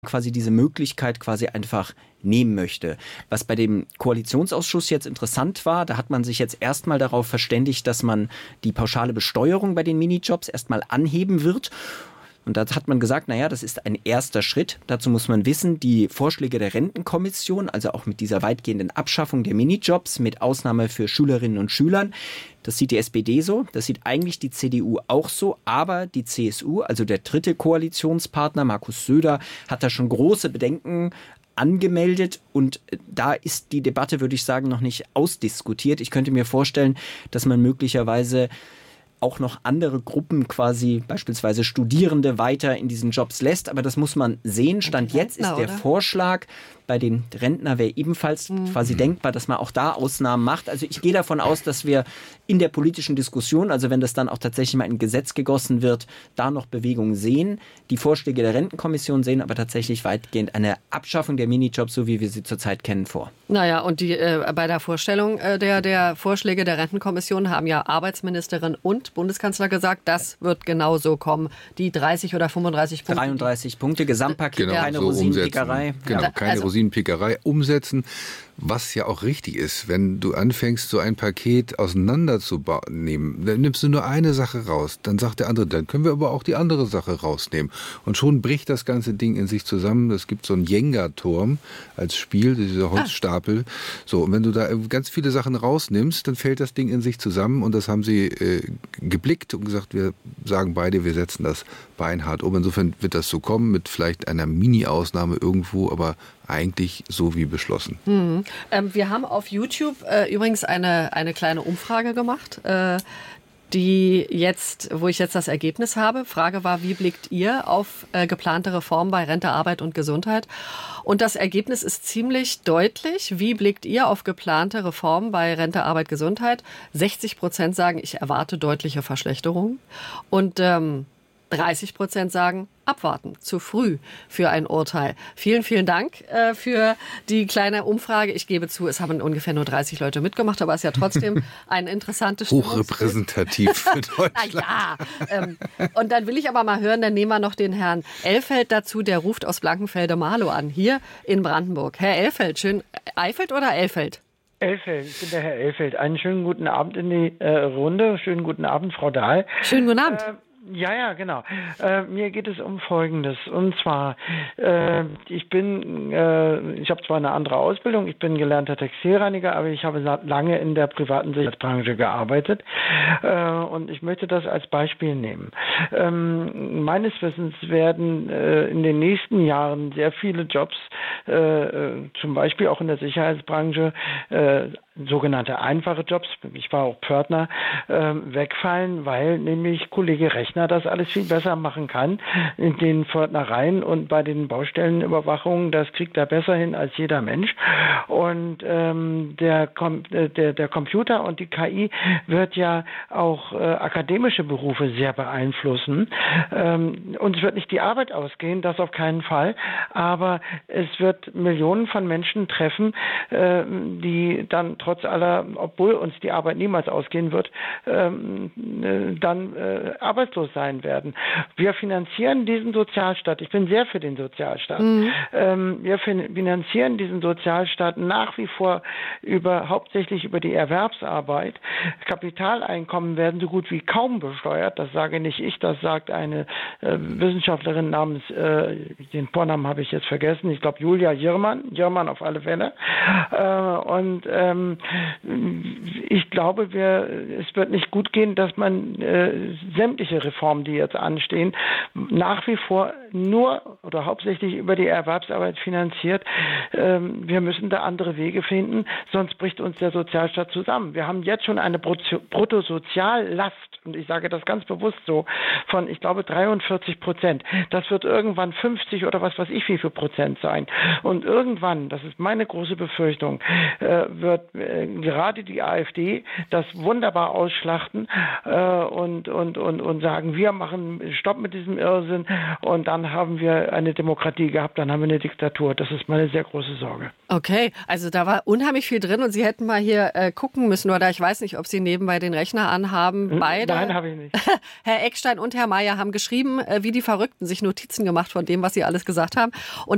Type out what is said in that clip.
quasi diese Möglichkeit quasi einfach nehmen möchte. Was bei dem Koalitionsausschuss jetzt interessant war, da hat man sich jetzt erstmal darauf verständigt, dass man die pauschale Besteuerung bei den Minijobs erstmal anheben wird. Und da hat man gesagt, naja, das ist ein erster Schritt. Dazu muss man wissen, die Vorschläge der Rentenkommission, also auch mit dieser weitgehenden Abschaffung der Minijobs, mit Ausnahme für Schülerinnen und Schülern, das sieht die SPD so, das sieht eigentlich die CDU auch so, aber die CSU, also der dritte Koalitionspartner, Markus Söder, hat da schon große Bedenken angemeldet und da ist die Debatte, würde ich sagen, noch nicht ausdiskutiert. Ich könnte mir vorstellen, dass man möglicherweise auch noch andere Gruppen quasi, beispielsweise Studierende, weiter in diesen Jobs lässt. Aber das muss man sehen. Stand jetzt ist der Vorschlag, bei den Rentner wäre ebenfalls quasi denkbar, dass man auch da Ausnahmen macht. Also ich gehe davon aus, dass wir in der politischen Diskussion, also wenn das dann auch tatsächlich mal in Gesetz gegossen wird, da noch Bewegungen sehen. Die Vorschläge der Rentenkommission sehen aber tatsächlich weitgehend eine Abschaffung der Minijobs, so wie wir sie zurzeit kennen, vor. Naja, und bei der Vorstellung der Vorschläge der Rentenkommission haben ja Arbeitsministerin und Bundeskanzler gesagt, das wird genauso kommen. Die 30 oder 35 Punkte. 33 Punkte, Gesamtpaket, genau, keine so Rosinenpickerei. Genau, keine Rosinenpickerei umsetzen. Was ja auch richtig ist, wenn du anfängst, so ein Paket auseinanderzunehmen, dann nimmst du nur eine Sache raus. Dann sagt der andere, dann können wir aber auch die andere Sache rausnehmen. Und schon bricht das ganze Ding in sich zusammen. Es gibt so einen Jenga-Turm als Spiel, dieser Holzstapel. So, und wenn du da ganz viele Sachen rausnimmst, dann fällt das Ding in sich zusammen. Und das haben sie geblickt und gesagt, wir sagen beide, wir setzen das beinhart um. Insofern wird das so kommen, mit vielleicht einer Mini-Ausnahme irgendwo, aber eigentlich so wie beschlossen. Wir haben auf YouTube übrigens eine kleine Umfrage gemacht, wo ich jetzt das Ergebnis habe. Frage war, wie blickt ihr auf geplante Reformen bei Rente, Arbeit und Gesundheit? Und das Ergebnis ist ziemlich deutlich. Wie blickt ihr auf geplante Reformen bei Rente, Arbeit, Gesundheit? 60% sagen, ich erwarte deutliche Verschlechterungen. Und 30% sagen, abwarten, zu früh für ein Urteil. Vielen, vielen Dank für die kleine Umfrage. Ich gebe zu, es haben ungefähr nur 30 Leute mitgemacht, aber es ist ja trotzdem ein interessantes Stimmungsbild. Hochrepräsentativ für Deutschland. Na ja, und dann will ich aber mal hören, dann nehmen wir noch den Herrn Elfeld dazu, der ruft aus Blankenfelde-Marlow an, hier in Brandenburg. Herr Elfeld, schön, Eifeld oder Elfeld? Elfeld, ich bin der Herr Elfeld. Einen schönen guten Abend in die Runde. Schönen guten Abend, Frau Dahl. Schönen guten Abend. Ja, genau. Mir geht es um Folgendes. Und zwar, ich habe zwar eine andere Ausbildung, ich bin gelernter Textilreiniger, aber ich habe lange in der privaten Sicherheitsbranche gearbeitet. Und ich möchte das als Beispiel nehmen. Meines Wissens werden in den nächsten Jahren sehr viele Jobs, zum Beispiel auch in der Sicherheitsbranche, sogenannte einfache Jobs, ich war auch Pförtner, wegfallen, weil nämlich Kollege Rechner das alles viel besser machen kann in den Pförtnereien und bei den Baustellenüberwachungen, das kriegt er besser hin als jeder Mensch. Und der Computer und die KI wird ja auch akademische Berufe sehr beeinflussen. Uns wird nicht die Arbeit ausgehen, das auf keinen Fall, aber es wird Millionen von Menschen treffen, die dann trotz aller, obwohl uns die Arbeit niemals ausgehen wird, dann arbeitslos sein werden. Wir finanzieren diesen Sozialstaat. Ich bin sehr für den Sozialstaat. Wir finanzieren diesen Sozialstaat nach wie vor hauptsächlich über die Erwerbsarbeit. Kapitaleinkommen werden so gut wie kaum besteuert. Das sage nicht ich, das sagt eine Wissenschaftlerin namens, den Vornamen habe ich jetzt vergessen, ich glaube Julia Jirmann auf alle Fälle. Und ich glaube, es wird nicht gut gehen, dass man sämtliche Reformen, die jetzt anstehen, nach wie vor nur oder hauptsächlich über die Erwerbsarbeit finanziert. Wir müssen da andere Wege finden, sonst bricht uns der Sozialstaat zusammen. Wir haben jetzt schon eine Bruttosoziallast, und ich sage das ganz bewusst so, von, ich glaube, 43%. Das wird irgendwann 50 oder was weiß ich wie viel Prozent sein. Und irgendwann, das ist meine große Befürchtung, wird gerade die AfD das wunderbar ausschlachten und sagen, wir machen Stopp mit diesem Irrsinn und dann haben wir eine Demokratie gehabt, dann haben wir eine Diktatur. Das ist meine sehr große Sorge. Okay, also da war unheimlich viel drin und Sie hätten mal hier gucken müssen, oder ich weiß nicht, ob Sie nebenbei den Rechner anhaben. Beide. Nein, habe ich nicht. Herr Eckstein und Herr Mayer haben geschrieben, wie die Verrückten, sich Notizen gemacht von dem, was Sie alles gesagt haben. Und